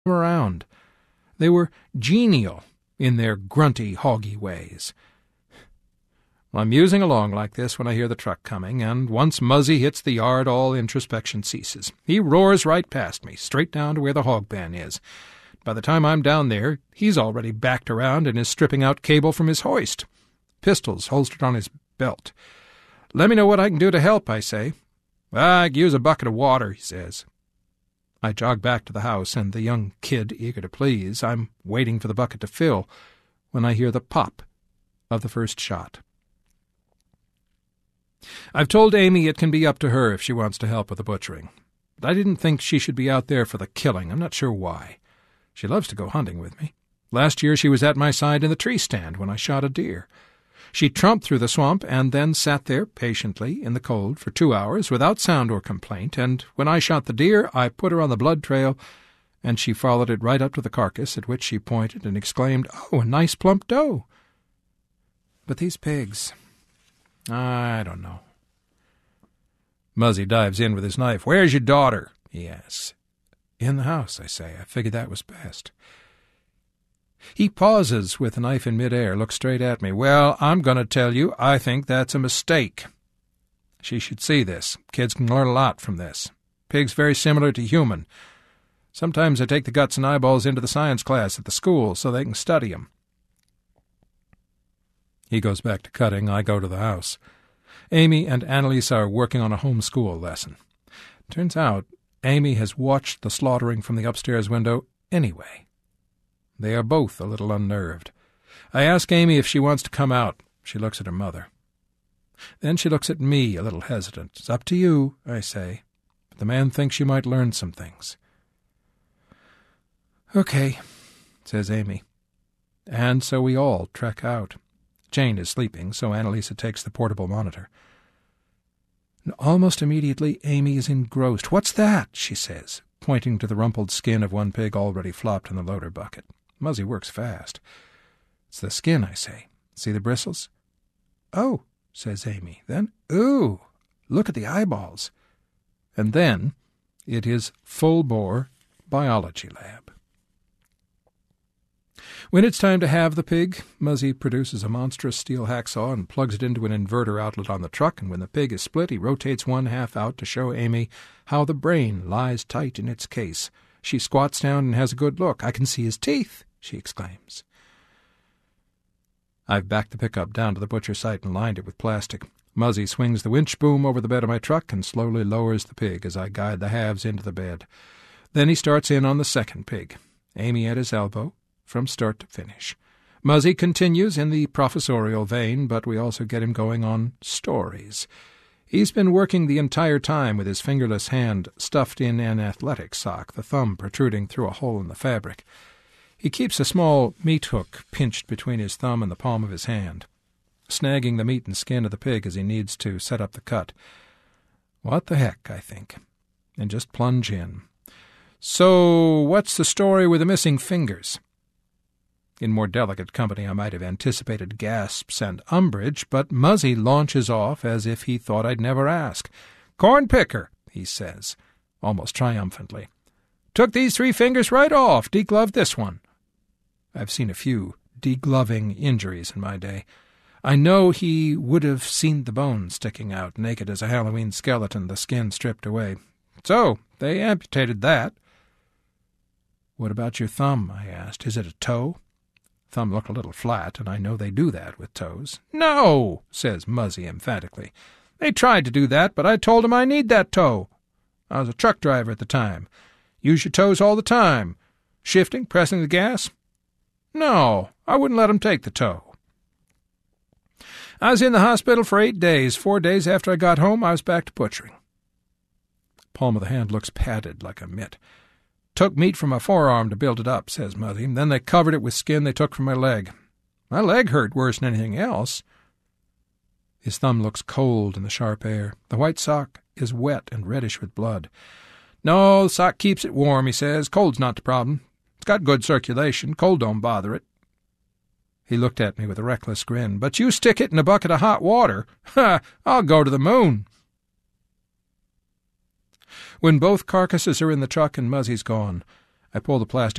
around. They were genial in their grunty, hoggy ways. I'm musing along like this when I hear the truck coming, and once Muzzy hits the yard, all introspection ceases. He roars right past me, straight down to where the hog pen is. By the time I'm down there, he's already backed around and is stripping out cable from his hoist. Pistols holstered on his belt. "Let me know what I can do to help," I say. "I could use a bucket of water," he says. I jog back to the house, and the young kid, eager to please, I'm waiting for the bucket to fill, when I hear the pop of the first shot. I've told Amy it can be up to her if she wants to help with the butchering. But I didn't think she should be out there for the killing. I'm not sure why. She loves to go hunting with me. Last year she was at my side in the tree stand when I shot a deer. She trumped through the swamp and then sat there patiently in the cold for 2 hours without sound or complaint, and when I shot the deer I put her on the blood trail, and she followed it right up to the carcass, at which she pointed and exclaimed, "Oh, a nice plump doe." But these pigs, I don't know. Muzzy dives in with his knife. "Where's your daughter?" he asks. "In the house," I say. I figured that was best. He pauses with the knife in midair, looks straight at me. "Well, I'm going to tell you, I think that's a mistake. She should see this. Kids can learn a lot from this. Pig's very similar to human. Sometimes I take the guts and eyeballs into the science class at the school so they can study 'em." He goes back to cutting. I go to the house. Amy and Annalise are working on a home school lesson. Turns out Amy has watched the slaughtering from the upstairs window anyway. They are both a little unnerved. I ask Amy if she wants to come out. She looks at her mother. Then she looks at me, a little hesitant. "It's up to you," I say. But the man thinks she might learn some things. "Okay," says Amy. And so we all trek out. Jane is sleeping, so Annalisa takes the portable monitor. And almost immediately Amy is engrossed. "What's that?" she says, pointing to the rumpled skin of one pig already flopped in the loader bucket. Muzzy works fast. "It's the skin," I say. "See the bristles?" "Oh," says Amy. Then, "Ooh, look at the eyeballs." And then it is full-bore biology lab. When it's time to have the pig, Muzzy produces a monstrous steel hacksaw and plugs it into an inverter outlet on the truck, and when the pig is split, he rotates one half out to show Amy how the brain lies tight in its case. She squats down and has a good look. "I can see his teeth," she exclaims. I've backed the pickup down to the butcher site and lined it with plastic. Muzzy swings the winch boom over the bed of my truck and slowly lowers the pig as I guide the halves into the bed. Then he starts in on the second pig, Amy at his elbow, from start to finish. Muzzy continues in the professorial vein, but we also get him going on stories. He's been working the entire time with his fingerless hand stuffed in an athletic sock, the thumb protruding through a hole in the fabric. He keeps a small meat hook pinched between his thumb and the palm of his hand, snagging the meat and skin of the pig as he needs to set up the cut. What the heck, I think, and just plunge in. "So, what's the story with the missing fingers?" In more delicate company I might have anticipated gasps and umbrage, but Muzzy launches off as if he thought I'd never ask. "Corn picker," he says, almost triumphantly. "Took these 3 fingers right off, degloved this one." I've seen a few degloving injuries in my day. I know he would have seen the bone sticking out, naked as a Halloween skeleton, the skin stripped away. "So, they amputated that." "What about your thumb?" I asked. "Is it a toe?" Thumb looked a little flat, and I know they do that with toes. "No," says Muzzy emphatically. "They tried to do that, but I told 'em I need that toe. I was a truck driver at the time. Use your toes all the time. Shifting, pressing the gas. No, I wouldn't let 'em take the toe. I was in the hospital for 8 days. 4 days after I got home, I was back to butchering." Palm of the hand looks padded like a mitt. "Took meat from my forearm to build it up," says Muzzy. "Then they covered it with skin they took from my leg. My leg hurt worse than anything else." His thumb looks cold in the sharp air. The white sock is wet and reddish with blood. "No, the sock keeps it warm," he says. "Cold's not the problem. It's got good circulation. Cold don't bother it." He looked at me with a reckless grin. "But you stick it in a bucket of hot water. Ha! I'll go to the moon." When both carcasses are in the truck and Muzzy's gone, I pull the plastic